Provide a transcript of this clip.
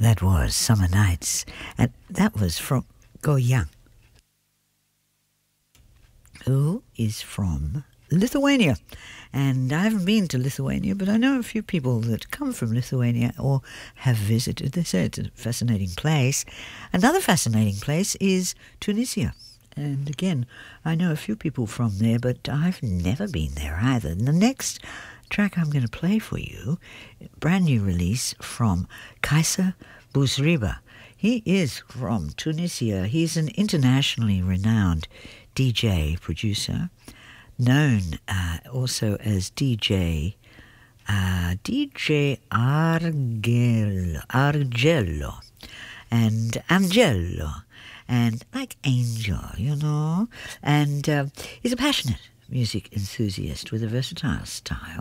That was Summer Nights, and that was from Go Young, who is from Lithuania. And I haven't been to Lithuania, but I know a few people that come from Lithuania or have visited. They say it's a fascinating place. Another fascinating place is Tunisia. And again, I know a few people from there, but I've never been there either. And the next track I'm going to play for you, brand new release from Kaiser Bouzriba. He is from Tunisia. He's an internationally renowned DJ producer, known also as DJ Argello and Angelo, and like Angel, you know. And he's a passionate music enthusiast with a versatile style.